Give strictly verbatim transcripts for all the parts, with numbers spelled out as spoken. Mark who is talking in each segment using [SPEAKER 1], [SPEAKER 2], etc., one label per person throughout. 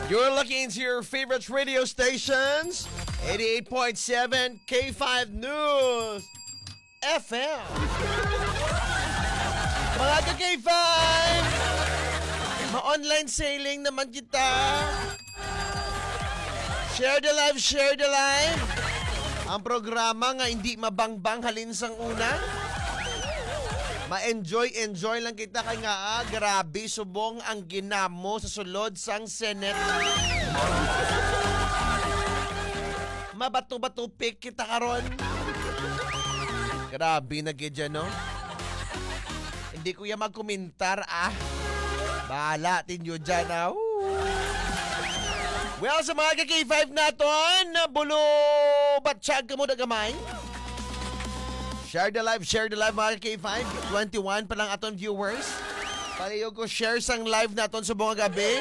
[SPEAKER 1] You're looking into your favorite radio stations. eighty-eight point seven K five News F M. Mga ka-K five, ma-online sailing naman kita. Share the live, share the live. Ang programa nga hindi mabangbang halin sang una. Ma-enjoy, enjoy lang kita kay nga ah, grabe subong ang ginamo sa sulod sang Senate. Mabato-bato pick kita karon. Grabe na gidya, no? Hindi ko yan magkomentar, ah. Bahala tinyo dyan, ah. Well, sa mga ka-K five naton, bulo batsyag ka mo na gamay. Share the live, share the live mga K five. twenty-one pa lang aton viewers. Palayo ko share sang live naton sa buong gabi.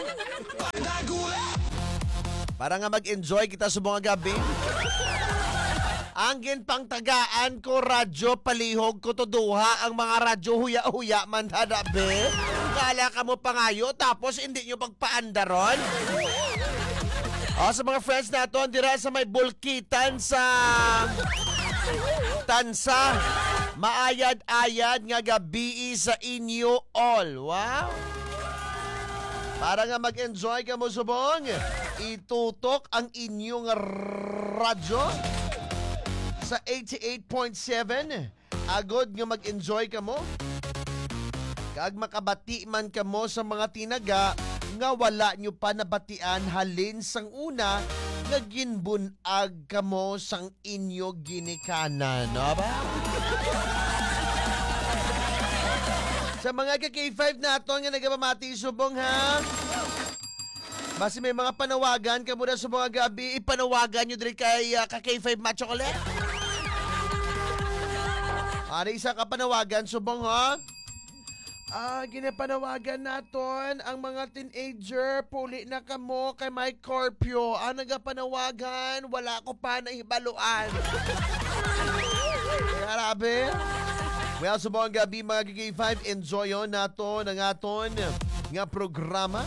[SPEAKER 1] Para nga mag-enjoy kita sa buong gabi. Angin pang tagaan ko radyo palihog ko to duha ang mga radyo huya-huya man hadabe. Kala ka mo pangayo tapos hindi nyo pagpaandaron. O sa mga friends naton dira sa may bulkitan sa Tansa, maayad-ayad nga gabi sa inyo all. Wow! Para nga mag-enjoy ka mo subong, itutok ang inyong radyo sa eighty-eight point seven. Agod nga mag-enjoy ka mo. Kag makabati man ka mo sa mga tinaga nga wala nyo pa nabatian halin sang una nga ginbunag ka mo sang inyo ginikanan, no ba? Sa mga ka-K five naton nga nagapamati subong ha. Basi may mga panawagan ka muna sa mga gabi, ipanawagan nyo din kay uh, ka-K five Macho Colette. Ano isa ka panawagan subong ha? Ah, ginapanawagan naton ang mga teenager, puli na kamo kay may curfew. Ah, nagapanawagan, wala ko pa nahibaluan. Grabe. Well, sa mga gabi mga K five, enjoy on nato ng aton nga programa.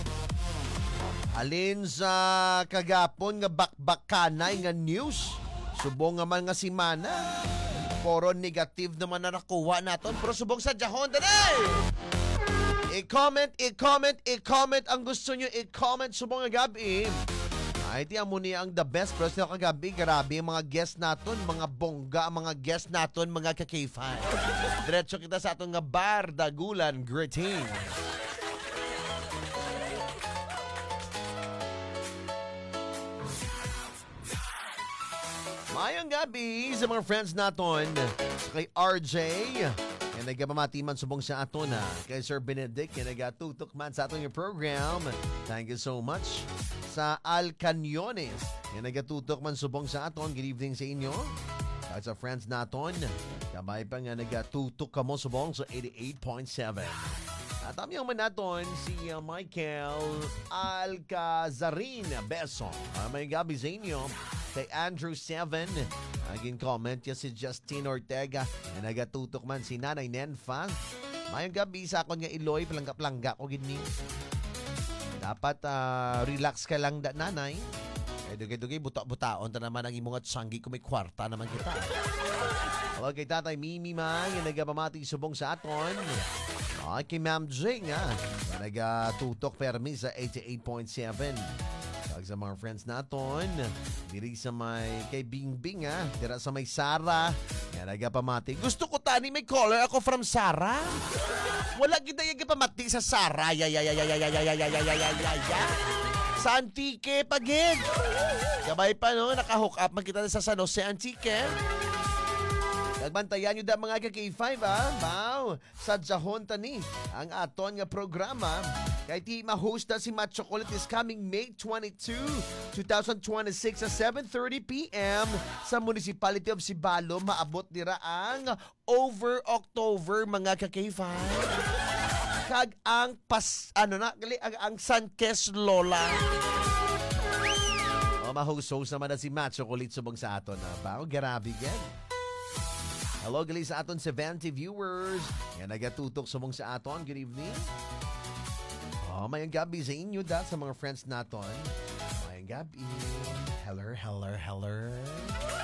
[SPEAKER 1] Alin sa kagapon nga bakbakanay nga news. Subong nga man nga simana. Poro negative naman na nakuha naton. Pero subong sa jahon today. I-comment, i-comment, i-comment ang gusto nyo. I-comment subong nga gabi. Ay, tiyan mo niya ang the best. Pero sa kagabi, grabe mga guest naton. Mga bongga, mga guest naton, mga ka-K five. Diretso kita sa atong nga bar, Dagulan, greeting. Mayang gabi sa mga friends naton, kay R J, yan nagpamati man subong sa aton ha, kay Sir Benedict, yan nagatutok man sa aton yung program. Thank you so much. Sa Al Canyones, yan nagatutok man subong sa aton. Good evening sa inyo. At sa friends naton, kamay pa nga nagatutok ka mo subong sa eighty-eight point seven. At amyang man naton si uh, Michael Alcazarin Beso. Uh, may gabi sa inyo. Kay Andrew seven, aging comment ya si Justin Ortega na nagatutok man si Nanay Nenfa. Mayang gabi sa akon nga Iloy, palangga-palangga ko gini. Dapat uh, relax ka lang da, nanay. Eh, dugay-dugay, buta-butaon ta naman ang imong at sanggi kung may kwarta naman kita. Hello kay Tatay Mimi man, yung nagapamati subong sa aton. Okay, kay Ma'am Jing ha, na nagatutok permi sa eighty-eight point seven. Kag sa mga friends naton, diri sa may kay Bingbing ha, dira sa may Sara, yan nagapamati. Gusto ko tani may caller ako from Sara. Wala kita yung pamati sa Sara. Ya ya ya ya ya ya ya ya ya ya ya ya ya. Sa Antique pagid. Gabay pa no, naka-hook up magkita sa San Jose Antique. Nagbantayan nyo da mga ka-K five ha. Wow, sa jahon tani ang aton nga programa. Kay ti ma-host na si Macho Colette is coming May twenty-second, twenty twenty-six sa seven thirty p.m. sa Municipality of Sibalo. Maabot nira ang Over October mga ka-K five. Kag ang pas, ano na, ang, ang Sanchez Lola. O, ma-host-host naman na si Macho Colette subong sa aton. Ba? O, grabe yan. Hello, gali sa aton seventy viewers. Yan, nagatutok subong sa aton. Good evening. Oh, mayang gabi sa inyo da sa mga friends naton. Mayang gabi. Heller, heller, heller.